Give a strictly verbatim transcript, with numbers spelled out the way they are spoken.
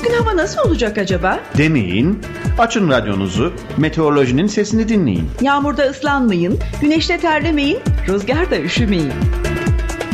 Bugün hava nasıl olacak acaba? Demeyin, açın radyonuzu, meteorolojinin sesini dinleyin. Yağmurda ıslanmayın, güneşte terlemeyin, rüzgarda üşümeyin.